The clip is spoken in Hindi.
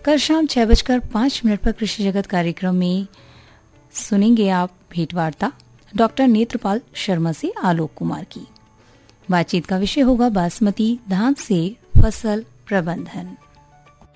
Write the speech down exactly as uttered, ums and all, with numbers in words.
कल शाम छह बजकर पांच मिनट पर कृषि जगत कार्यक्रम में सुनेंगे आप भेंट वार्ता डॉक्टर नेत्रपाल शर्मा से आलोक कुमार की। बातचीत का विषय होगा बासमती धान से फसल प्रबंधन।